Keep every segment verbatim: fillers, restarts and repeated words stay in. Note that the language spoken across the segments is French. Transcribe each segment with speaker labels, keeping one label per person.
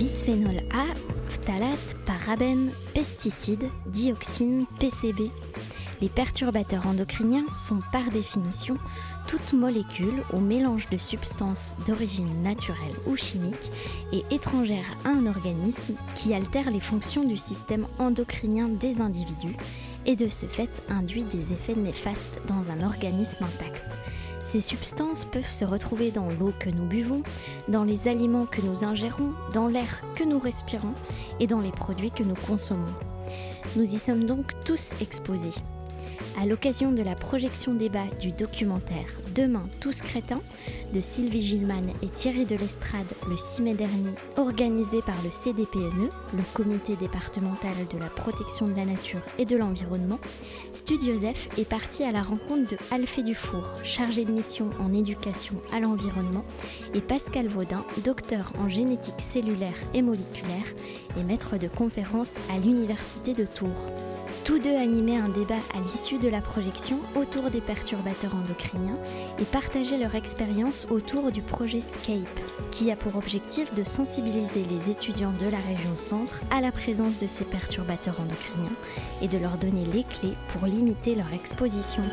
Speaker 1: bisphénol A, phtalates, parabènes, pesticides, dioxines, P C B. Les perturbateurs endocriniens sont par définition toute molécule ou mélange de substances d'origine naturelle ou chimique et étrangères à un organisme qui altère les fonctions du système endocrinien des individus et de ce fait induit des effets néfastes dans un organisme intact. Ces substances peuvent se retrouver dans l'eau que nous buvons, dans les aliments que nous ingérons, dans l'air que nous respirons et dans les produits que nous consommons. Nous y sommes donc tous exposés. À l'occasion de la projection débat du documentaire Demain tous crétins de Sylvie Gilman et Thierry de l'Estrade le six mai dernier, organisé par le C D P N E, le Comité départemental de la protection de la nature et de l'environnement, Studiosef est parti à la rencontre de Alphée Dufour, chargé de mission en éducation à l'environnement, et Pascal Vaudin, docteur en génétique cellulaire et moléculaire et maître de conférences à l'Université de Tours. Tous deux animaient un débat à l'issue de la projection autour des perturbateurs endocriniens et partageaient leur expérience autour du projet SCAPE, qui a pour objectif de sensibiliser les étudiants de la région Centre à la présence de ces perturbateurs endocriniens et de leur donner les clés pour limiter leur exposition.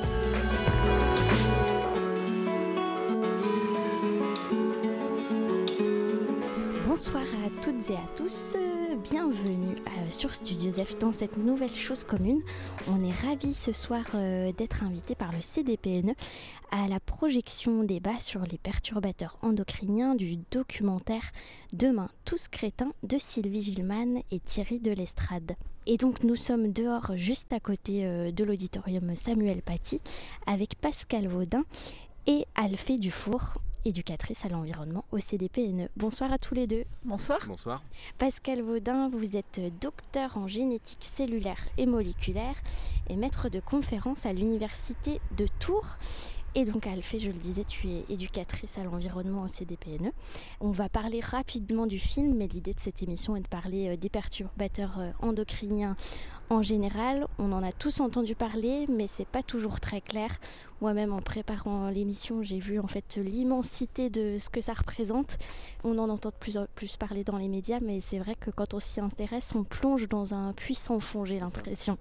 Speaker 1: Bonsoir à toutes et à tous, bienvenue euh, sur Studiosef dans cette nouvelle chose commune. On est ravis ce soir euh, d'être invités par le C D P N E à la projection débat sur les perturbateurs endocriniens du documentaire Demain tous crétins de Sylvie Gilman et Thierry de l'Estrade. Et donc nous sommes dehors juste à côté euh, de l'auditorium Samuel Paty avec Pascal Vaudin et Alphée Dufour, éducatrice à l'environnement au C D P N E. Bonsoir à tous les deux.
Speaker 2: Bonsoir.
Speaker 3: Bonsoir.
Speaker 1: Pascal Vaudin, vous êtes docteur en génétique cellulaire et moléculaire et maître de conférences à l'Université de Tours. Et donc Alphée, je le disais, tu es éducatrice à l'environnement au C D P N E. On va parler rapidement du film, mais l'idée de cette émission est de parler des perturbateurs endocriniens en général. On en a tous entendu parler, mais c'est pas toujours très clair. Moi-même, en préparant l'émission, j'ai vu en fait l'immensité de ce que ça représente. On en entend de plus en plus parler dans les médias, mais c'est vrai que quand on s'y intéresse, on plonge dans un puissant fond, j'ai l'impression.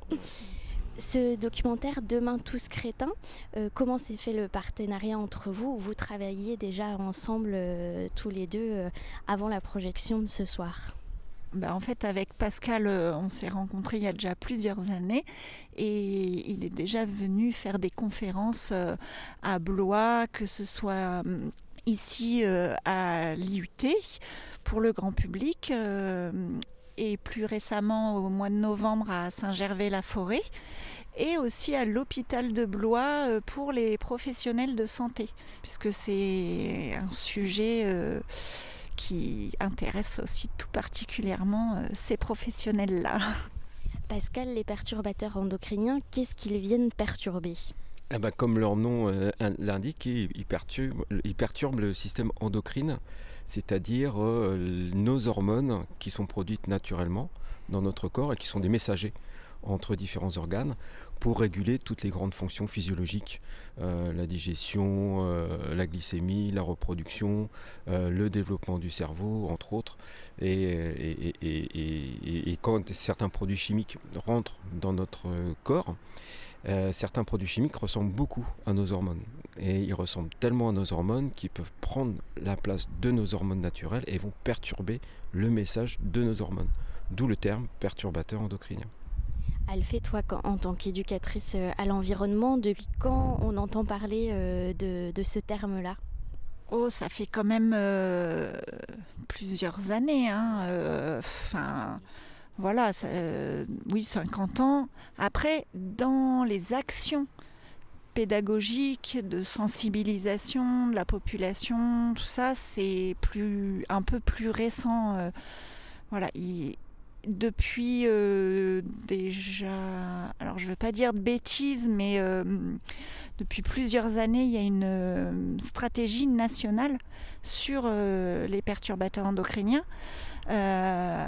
Speaker 1: Ce documentaire Demain tous crétins, euh, comment s'est fait le partenariat entre vous? Vous travailliez déjà ensemble euh, tous les deux euh, avant la projection de ce soir.
Speaker 2: Ben en fait, avec Pascal, euh, on s'est rencontrés il y a déjà plusieurs années et il est déjà venu faire des conférences euh, à Blois, que ce soit euh, ici euh, à l'I U T pour le grand public euh, et plus récemment au mois de novembre à Saint-Gervais-la-Forêt et aussi à l'hôpital de Blois euh, pour les professionnels de santé, puisque c'est un sujet euh, qui intéresse aussi tout particulièrement euh, ces professionnels-là.
Speaker 1: Pascal, les perturbateurs endocriniens, qu'est-ce qu'ils viennent perturber ?
Speaker 3: Eh ben, comme leur nom euh, l'indique, ils perturbent, ils perturbent le système endocrine, c'est-à-dire euh, nos hormones qui sont produites naturellement dans notre corps et qui sont des messagers entre différents organes pour réguler toutes les grandes fonctions physiologiques, euh, la digestion, euh, la glycémie, la reproduction, euh, le développement du cerveau, entre autres. Et, et, et, et, et quand certains produits chimiques rentrent dans notre corps, euh, certains produits chimiques ressemblent beaucoup à nos hormones. Et ils ressemblent tellement à nos hormones qu'ils peuvent prendre la place de nos hormones naturelles et vont perturber le message de nos hormones. D'où le terme perturbateur endocrinien.
Speaker 1: Alphée, toi, en tant qu'éducatrice à l'environnement, depuis quand on entend parler de, de ce terme-là ?
Speaker 2: Oh, ça fait quand même euh, plusieurs années. Hein, euh, enfin, voilà, ça, euh, oui, cinquante ans. Après, dans les actions pédagogiques, de sensibilisation de la population, tout ça, c'est plus, un peu plus récent. Euh, voilà, il... Depuis euh, déjà, alors je ne veux pas dire de bêtises, mais euh, depuis plusieurs années, il y a une euh, stratégie nationale sur euh, les perturbateurs endocriniens. Euh,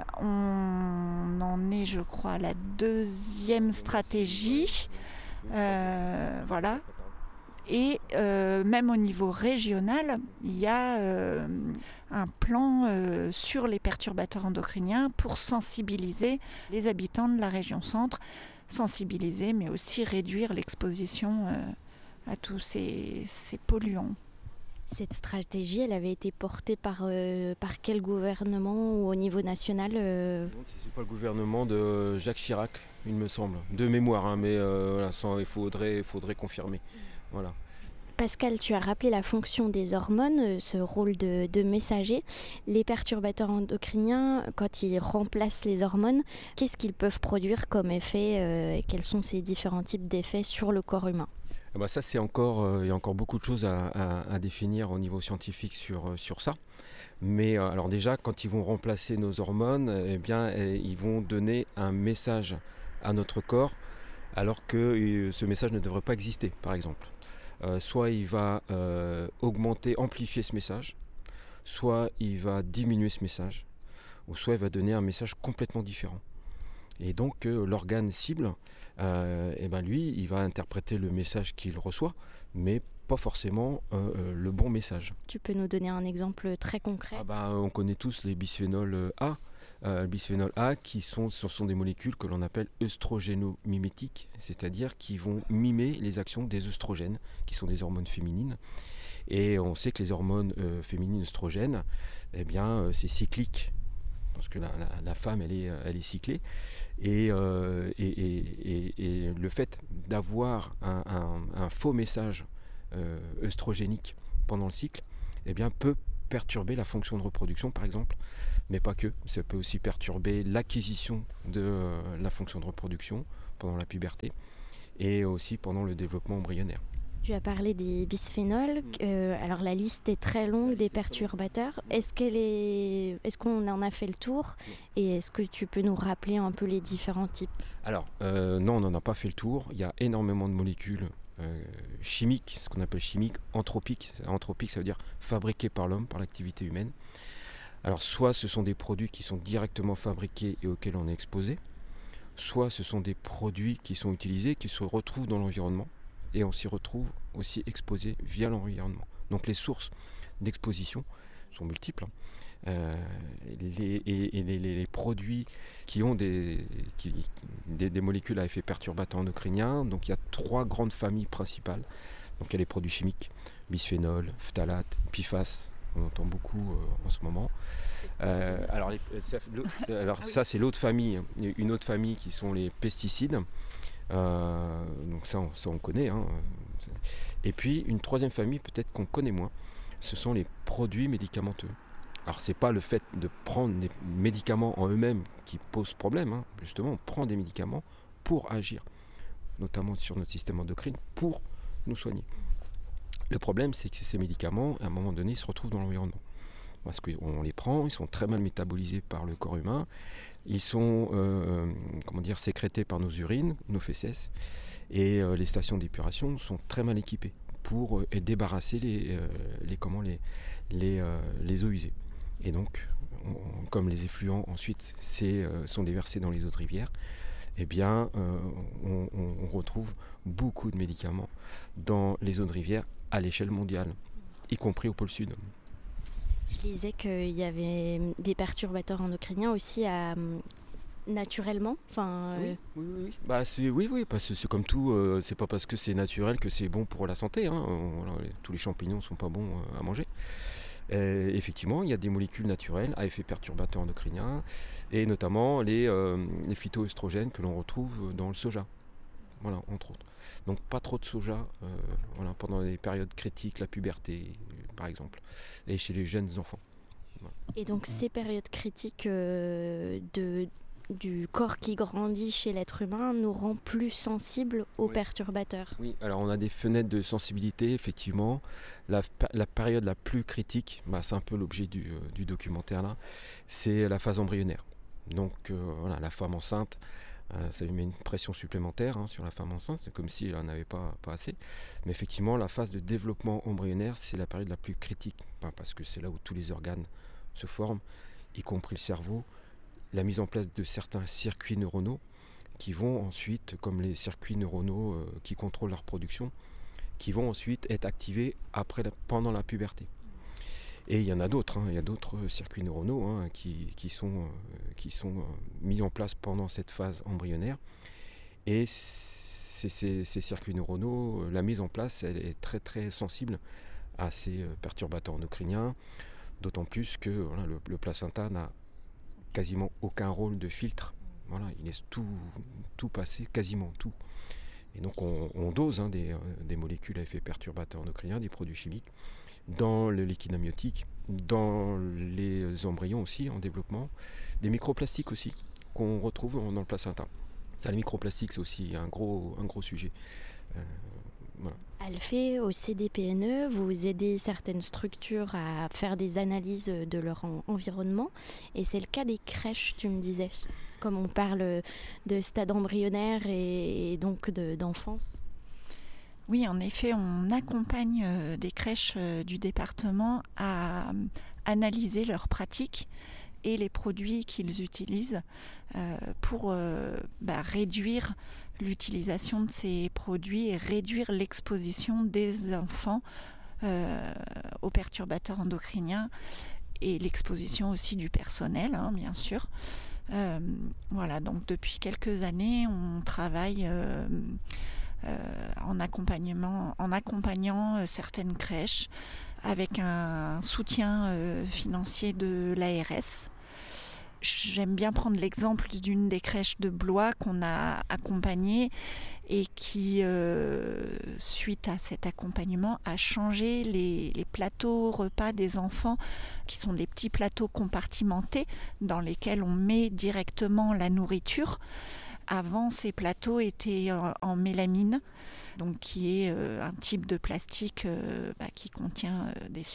Speaker 2: on en est, je crois, à la deuxième stratégie. Euh, voilà. Et euh, même au niveau régional, il y a euh, un plan euh, sur les perturbateurs endocriniens pour sensibiliser les habitants de la région centre, sensibiliser mais aussi réduire l'exposition euh, à tous ces, ces polluants.
Speaker 1: Cette stratégie, elle avait été portée par, euh, par quel gouvernement ou au niveau national euh...
Speaker 3: Je me demande si c'est pas le gouvernement de Jacques Chirac, il me semble, de mémoire, hein, mais euh, voilà, sans, il faudrait, faudrait confirmer. Voilà.
Speaker 1: Pascal, tu as rappelé la fonction des hormones, ce rôle de, de messager. Les perturbateurs endocriniens, quand ils remplacent les hormones, qu'est-ce qu'ils peuvent produire comme effet euh, et quels sont ces différents types d'effets sur le corps humain ?
Speaker 3: Eh ben ça, c'est encore, euh, il y a encore beaucoup de choses à, à, à définir au niveau scientifique sur, sur ça. Mais euh, alors déjà, quand ils vont remplacer nos hormones, eh bien, eh, ils vont donner un message à notre corps, alors que euh, ce message ne devrait pas exister, par exemple. Euh, soit il va euh, augmenter, amplifier ce message, soit il va diminuer ce message, ou soit il va donner un message complètement différent. Et donc euh, l'organe cible, euh, eh ben lui, il va interpréter le message qu'il reçoit, mais pas forcément euh, le bon message.
Speaker 1: Tu peux nous donner un exemple très concret ?
Speaker 3: Ah bah, on connaît tous les bisphénols A. Euh, bisphénol A, qui sont, ce sont des molécules que l'on appelle œstrogénomimétiques, c'est-à-dire qui vont mimer les actions des œstrogènes, qui sont des hormones féminines. Et on sait que les hormones euh, féminines œstrogènes, eh bien, euh, c'est cyclique, parce que la, la, la femme, elle est, elle est cyclée. Et, euh, et, et, et, et le fait d'avoir un, un, un faux message euh, œstrogénique pendant le cycle, eh bien, peut perturber la fonction de reproduction, par exemple, mais pas que. Ça peut aussi perturber l'acquisition de euh, la fonction de reproduction pendant la puberté et aussi pendant le développement embryonnaire.
Speaker 1: Tu as parlé des bisphénols. Euh, alors la liste est très longue des perturbateurs. Est-ce qu'elle est... est-ce qu'on en a fait le tour ? Et est-ce que tu peux nous rappeler un peu les différents types ?
Speaker 3: Alors euh, non, on n'en a pas fait le tour. Il y a énormément de molécules euh, chimiques, ce qu'on appelle chimiques, anthropiques. Anthropique, ça veut dire fabriquées par l'homme, par l'activité humaine. Alors soit ce sont des produits qui sont directement fabriqués et auxquels on est exposé, soit ce sont des produits qui sont utilisés, qui se retrouvent dans l'environnement et on s'y retrouve aussi exposé via l'environnement. Donc les sources d'exposition sont multiples. Hein. Euh, les, et, et les, les, les produits qui ont des, qui, des, des molécules à effet perturbateur endocrinien, donc il y a trois grandes familles principales. Donc il y a les produits chimiques, bisphénol, phtalate, P F A S. On entend beaucoup euh, en ce moment. Euh, alors, les, ça, alors ah oui. ça, c'est l'autre famille. Une autre famille qui sont les pesticides. Euh, donc ça on, ça, on connaît. Hein. Et puis, une troisième famille, peut-être qu'on connaît moins. Ce sont les produits médicamenteux. Alors, c'est pas le fait de prendre des médicaments en eux-mêmes qui pose problème. Hein. Justement, on prend des médicaments pour agir, notamment sur notre système endocrine, pour nous soigner. Le problème, c'est que ces médicaments, à un moment donné, se retrouvent dans l'environnement. Parce qu'on les prend, ils sont très mal métabolisés par le corps humain, ils sont euh, comment dire, sécrétés par nos urines, nos fesses, et euh, les stations d'épuration sont très mal équipées pour euh, débarrasser les, euh, les, comment, les, les, euh, les eaux usées. Et donc, on, comme les effluents ensuite c'est, euh, sont déversés dans les eaux de rivière, eh bien, euh, on, on retrouve beaucoup de médicaments dans les eaux de rivière à l'échelle mondiale, y compris au pôle sud.
Speaker 1: Je disais qu'il y avait des perturbateurs endocriniens aussi à, naturellement. Enfin,
Speaker 3: oui, euh... oui, oui. Bah, c'est, oui, oui, parce que c'est comme tout, euh, c'est pas parce que c'est naturel que c'est bon pour la santé. Hein. Voilà, tous les champignons ne sont pas bons euh, à manger. Et effectivement, il y a des molécules naturelles à effet perturbateur endocrinien, et notamment les, euh, les phytoœstrogènes que l'on retrouve dans le soja. Voilà, entre autres. Donc pas trop de soja euh, voilà, pendant les périodes critiques, la puberté par exemple, et chez les jeunes enfants.
Speaker 1: Voilà. Et donc ces périodes critiques euh, de, du corps qui grandit chez l'être humain nous rend plus sensibles aux oui. perturbateurs.
Speaker 3: Oui, alors on a des fenêtres de sensibilité, effectivement. La, la période la plus critique, bah, c'est un peu l'objet du, euh, du documentaire là, c'est la phase embryonnaire. Donc euh, voilà, la femme enceinte, Euh, ça lui met une pression supplémentaire hein, sur la femme enceinte, c'est comme si elle n'en avait pas, pas assez. Mais effectivement, la phase de développement embryonnaire, c'est la période la plus critique, hein, parce que c'est là où tous les organes se forment, y compris le cerveau, la mise en place de certains circuits neuronaux qui vont ensuite, comme les circuits neuronaux euh, qui contrôlent la reproduction, qui vont ensuite être activés après la, pendant la puberté. Et il y en a d'autres, hein, il y a d'autres circuits neuronaux hein, qui, qui sont, euh, qui sont euh, mis en place pendant cette phase embryonnaire. Et ces, ces, ces circuits neuronaux, la mise en place, elle est très très sensible à ces perturbateurs endocriniens, d'autant plus que voilà, le, le placenta n'a quasiment aucun rôle de filtre. Voilà, il laisse tout, tout passer, quasiment tout. Et donc on, on dose hein, des, des molécules à effet perturbateur endocrinien, des produits chimiques, dans le liquide amniotique, dans les embryons aussi en développement, des microplastiques aussi qu'on retrouve dans le placenta. Ça, les microplastiques, c'est aussi un gros, un gros sujet. Euh, voilà.
Speaker 1: Alphée, au C D P N E, vous aidez certaines structures à faire des analyses de leur en- environnement, et c'est le cas des crèches, tu me disais, comme on parle de stade embryonnaire et, et donc de, d'enfance.
Speaker 2: Oui, en effet, on accompagne euh, des crèches euh, du département à euh, analyser leurs pratiques et les produits qu'ils utilisent euh, pour euh, bah, réduire l'utilisation de ces produits et réduire l'exposition des enfants euh, aux perturbateurs endocriniens et l'exposition aussi du personnel, hein, bien sûr. Euh, voilà, donc depuis quelques années, on travaille euh, euh, en, accompagnement, en accompagnant euh, certaines crèches avec un soutien euh, financier de l'A R S. J'aime bien prendre l'exemple d'une des crèches de Blois qu'on a accompagnée et qui, euh, suite à cet accompagnement, a changé les, les plateaux repas des enfants, qui sont des petits plateaux compartimentés dans lesquels on met directement la nourriture. Avant, ces plateaux étaient en, en mélamine, donc qui est euh, un type de plastique euh, bah, qui contient euh, des